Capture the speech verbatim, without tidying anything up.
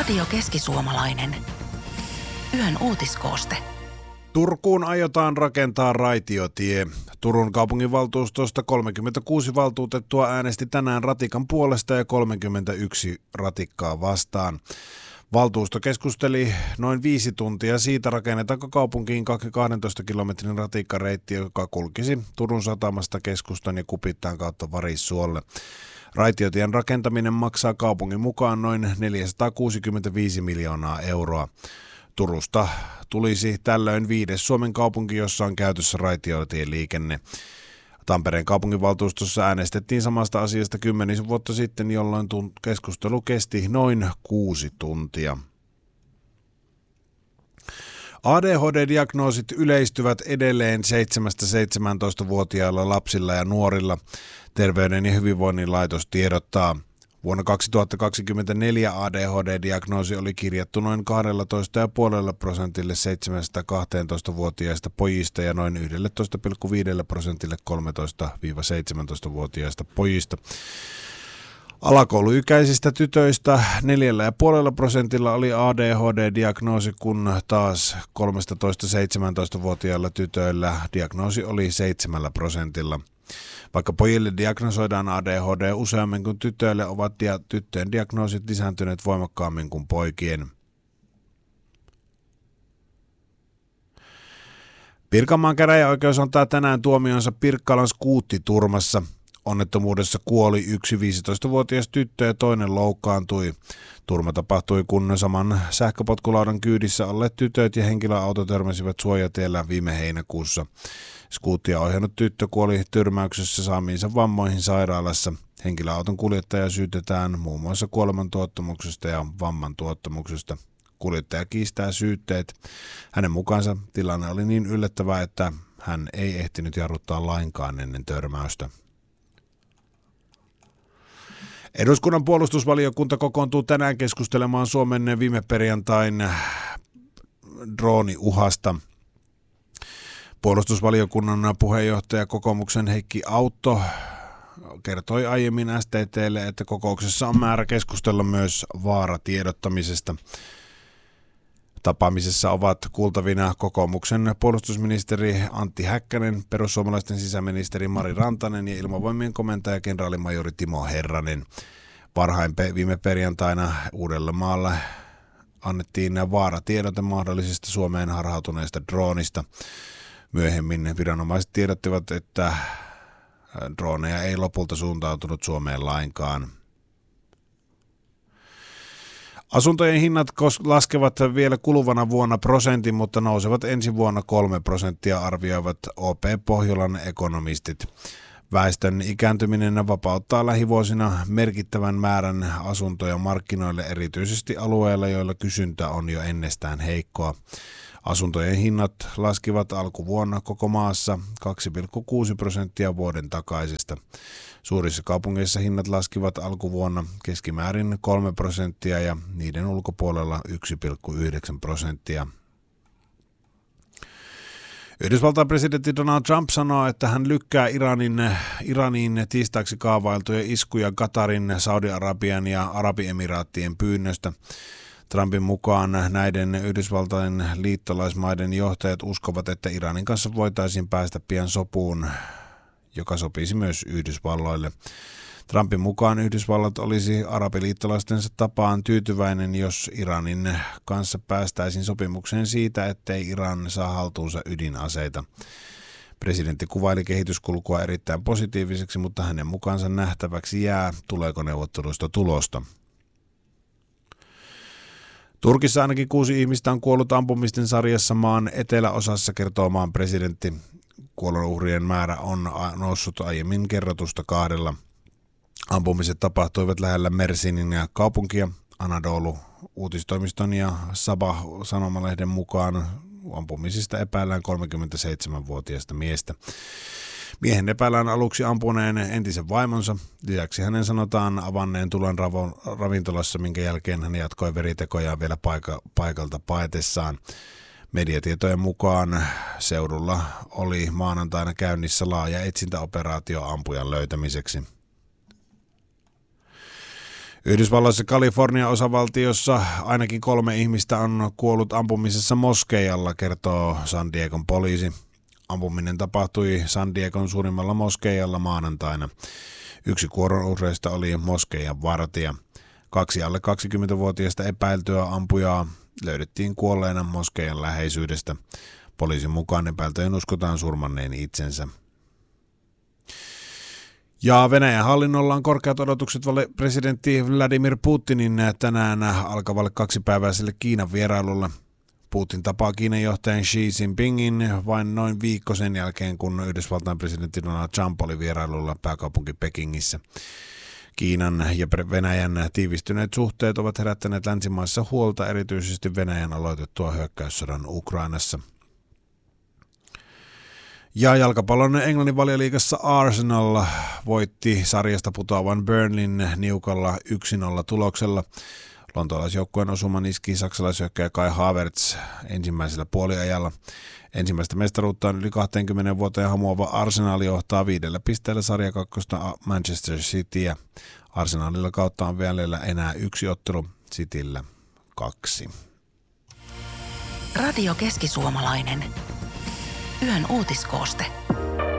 Radio Keski-Suomalainen. Yön uutiskooste. Turkuun aiotaan rakentaa raitiotie. Turun kaupunginvaltuustosta kolmekymmentäkuusi valtuutettua äänesti tänään ratikan puolesta ja kolmekymmentäyksi ratikkaa vastaan. Valtuusto keskusteli noin viisi tuntia siitä, rakennetaanko kaupunkiin kahdentoista kilometrin ratikkareitti, joka kulkisi Turun satamasta keskustan ja Kupittaan kautta Varissuolle. Raitiotien rakentaminen maksaa kaupungin mukaan noin neljäsataakuusikymmentäviisi miljoonaa euroa. Turusta tulisi tällöin viides Suomen kaupunki, jossa on käytössä raitiotieliikenne. Tampereen kaupunginvaltuustossa äänestettiin samasta asiasta kymmenisen vuotta sitten, jolloin keskustelu kesti noin kuusi tuntia. A D H D-diagnoosit yleistyvät edelleen seitsemästä seitsemääntoista-vuotiailla lapsilla ja nuorilla. Terveyden ja hyvinvoinnin laitos tiedottaa. Vuonna kaksituhattakaksikymmentäneljä A D H D-diagnoosi oli kirjattu noin kaksitoista pilkku viisi prosentille seitsemästä kahteentoista-vuotiaista pojista ja noin yksitoista pilkku viisi prosentille kolmetoista-seitsemäntoista-vuotiaista pojista. Alakouluikäisistä tytöistä neljä pilkku viisi prosentilla oli A D H D-diagnoosi, kun taas kolmetoista-seitsemäntoista-vuotiailla tytöillä diagnoosi oli seitsemän prosentilla. Vaikka pojille diagnosoidaan A D H D useammin kuin tytöille, ovat dia- tyttöjen diagnoosit lisääntyneet voimakkaammin kuin poikien. Pirkanmaan käräjäoikeus antaa tänään tuomionsa Pirkkalan skuuttiturmassa. Onnettomuudessa kuoli yksi viisitoistavuotias tyttö ja toinen loukkaantui. Turma tapahtui, kun saman sähköpotkulaudan kyydissä olleet tytöt ja henkilöauto törmäsivät suojatiellä viime heinäkuussa. Skuuttia ohjannut tyttö kuoli tyrmäyksessä saamiinsa vammoihin sairaalassa. Henkilöauton kuljettaja syytetään muun muassa kuolemantuottamuksesta ja vammantuottamuksesta. Kuljettaja kiistää syytteet. Hänen mukaansa tilanne oli niin yllättävä, että hän ei ehtinyt jarruttaa lainkaan ennen törmäystä. Eduskunnan puolustusvaliokunta kokoontuu tänään keskustelemaan Suomen viime perjantain drooniuhasta. Puolustusvaliokunnan puheenjohtaja kokoomuksen Heikki Autto kertoi aiemmin S T T:lle, että kokouksessa on määrä keskustella myös vaaratiedottamisesta. Tapaamisessa ovat kuultavina kokoomuksen puolustusministeri Antti Häkkänen, perussuomalaisten sisäministeri Mari Rantanen ja ilmavoimien komentaja kenraalimajori Timo Herranen. Varhain viime perjantaina Uudellamaalla annettiin vaaratiedote mahdollisesta Suomeen harhautuneesta droonista. Myöhemmin viranomaiset tiedottivat, että drooneja ei lopulta suuntautunut Suomeen lainkaan. Asuntojen hinnat laskevat vielä kuluvana vuonna prosentin, mutta nousevat ensi vuonna kolme prosenttia, arvioivat O P Pohjolan ekonomistit. Väestön ikääntyminen vapauttaa lähivuosina merkittävän määrän asuntoja markkinoille, erityisesti alueilla, joilla kysyntä on jo ennestään heikkoa. Asuntojen hinnat laskivat alkuvuonna koko maassa kaksi pilkku kuusi prosenttia vuoden takaisesta. Suurissa kaupungeissa hinnat laskivat alkuvuonna keskimäärin kolme prosenttia ja niiden ulkopuolella yksi pilkku yhdeksän prosenttia. Yhdysvaltain presidentti Donald Trump sanoo, että hän lykkää Iranin, Iraniin tiistaiksi kaavailtuja iskuja Katarin, Saudi-Arabian ja Arabiemiraattien pyynnöstä. Trumpin mukaan näiden Yhdysvaltain liittolaismaiden johtajat uskovat, että Iranin kanssa voitaisiin päästä pian sopuun, joka sopisi myös Yhdysvalloille. Trumpin mukaan Yhdysvallat olisi arabiliittolaistensa tapaan tyytyväinen, jos Iranin kanssa päästäisiin sopimukseen siitä, ettei Iran saa haltuunsa ydinaseita. Presidentti kuvaili kehityskulkua erittäin positiiviseksi, mutta hänen mukaansa nähtäväksi jää, tuleeko neuvotteluista tulosta. Turkissa ainakin kuusi ihmistä on kuollut ampumisten sarjassa maan eteläosassa, kertoo maan presidentti. Kuolonuhrien määrä on noussut aiemmin kerrotusta kahdella. Ampumiset tapahtuivat lähellä Mersinin ja kaupunkia. Anadolu uutistoimiston ja Sabah-sanomalehden mukaan ampumisista epäillään kolmekymmentäseitsemänvuotiaista miestä. Miehen epäillään aluksi ampuneen entisen vaimonsa. Lisäksi hänen sanotaan avanneen tulen ravo- ravintolassa, minkä jälkeen hän jatkoi veritekojaan vielä paika- paikalta paetessaan. Mediatietojen mukaan seudulla oli maanantaina käynnissä laaja etsintäoperaatio ampujan löytämiseksi. Yhdysvalloissa Kalifornian osavaltiossa ainakin kolme ihmistä on kuollut ampumisessa moskeijalla, kertoo San Diegon poliisi. Ampuminen tapahtui San Diegon suurimmalla moskeijalla maanantaina. Yksi kuolonuhreista oli moskeijan vartija. Kaksi alle kaksikymmentävuotiaista epäiltyä ampujaa löydettiin kuolleena moskeijan läheisyydestä. Poliisin mukaan epäiltyjen uskotaan surmanneen itsensä. Ja Venäjän hallinnolla on korkeat odotukset presidentti Vladimir Putinin tänään alkavalle kaksipäiväiselle Kiinan vierailulle. Putin tapaa Kiinan johtajan Xi Jinpingin vain noin viikko sen jälkeen, kun Yhdysvaltain presidentti Donald Trump oli vierailulla pääkaupunki Pekingissä. Kiinan ja Venäjän tiivistyneet suhteet ovat herättäneet länsimaissa huolta, erityisesti Venäjän aloitettua hyökkäyssodan Ukrainassa. Ja jalkapallon Englannin valioliigassa Arsenal voitti sarjasta putoavan Burnleyn niukalla yksi nolla tuloksella. Lontoolaisjoukkueen osuman iski saksalaishyökkääjä Kai Havertz ensimmäisellä puoliajalla. Ensimmäistä mestaruuttaan yli kaksikymmentä vuoteen hamuava Arsenal johtaa viidellä pisteellä sarjakakkosta Manchester Cityä. Arsenalilla kautta on vielä enää yksi ottelu, Cityllä kaksi. Radio Keski-Suomalainen. Yön uutiskooste.